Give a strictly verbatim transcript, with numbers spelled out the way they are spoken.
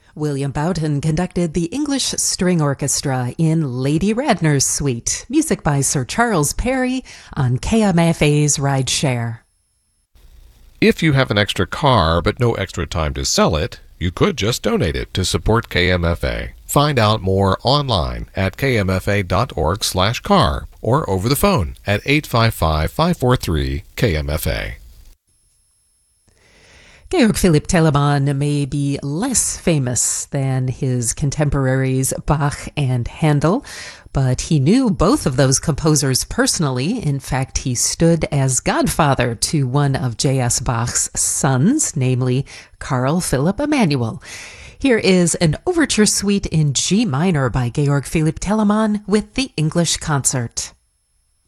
William Boughton conducted the English String Orchestra in Lady Radner's Suite, music by Sir Charles Perry on K M F A's Ride Share. If you have an extra car but no extra time to sell it, you could just donate it to support K M F A. Find out more online at k m f a dot org slash car or over the phone at eight five five, five four three, K M F A. Georg Philipp Telemann may be less famous than his contemporaries Bach and Handel, but he knew both of those composers personally. In fact, he stood as godfather to one of J S. Bach's sons, namely Carl Philipp Emanuel. Here is an overture suite in G minor by Georg Philipp Telemann with the English Concert.